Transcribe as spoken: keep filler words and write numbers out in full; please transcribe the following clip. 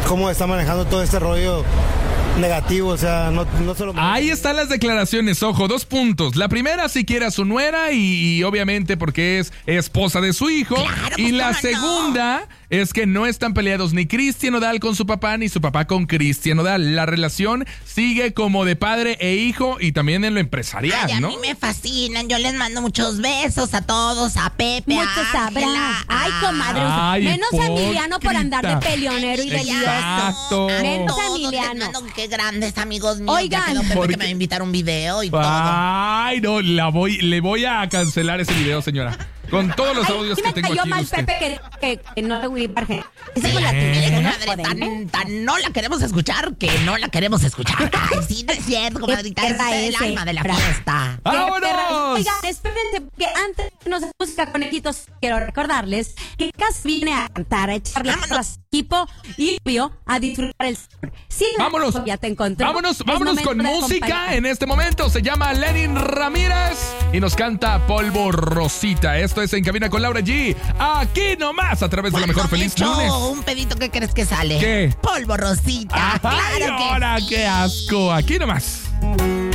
cómo está manejando todo este rollo negativo, o sea, no, no solo... Ahí están las declaraciones, ojo, dos puntos. La primera, si quiere a su nuera y, y obviamente porque es esposa de su hijo. Claro, y pues, la ¿cómo segunda no? es que no están peleados ni Cristian Nodal con su papá ni su papá con Cristian Nodal. La relación sigue como de padre e hijo y también en lo empresarial, Ay, ¿no? a mí me fascinan. Yo les mando muchos besos a todos, a Pepe, Muchos a Ángela. abrazos. Ay, comadre. Ay, menos a Emiliano por andar de hipócrita. peleonero y de Exacto. lioso. Menos a Todos les Emiliano. mando, qué grandes amigos míos. Oigan. Ya quedó Pepe Porque- que me va a invitar un video y todo. Ay, no, la voy, le voy a cancelar ese video, señora. Con todos los Ay, audios sí que me tengo cayó aquí de mal usted. Pepe que, que, que no le voy a ir. Esa Sí, con la ay, tuya, mire, ¿no? comadre, Por ende. tan, tan no la queremos escuchar que no la queremos escuchar. Ay, sí, no es cierto, comadrita. Qué Es perra el ese. alma de la Fra- fiesta. ¡Vámonos! Oigan, espérense, porque antes de irnos de música, conejitos, quiero recordarles que Cas viene a cantar, a echarle Vámonos. a su equipo y obvio, a disfrutar el sabor. Sí, Vámonos. ya te encontré. Vámonos, Es vámonos con momento de música acompañar. en este momento. Se llama Lenin Ramírez y nos canta Polvo Rosita. Esto es En Cabina con Laura G. Aquí nomás, a través de la mejor Cuando me feliz echo lunes. un pedito, ¿qué crees que sale? ¿Qué? Polvo rosita. Ay, Claro que ahora sí. qué asco. Aquí nomás.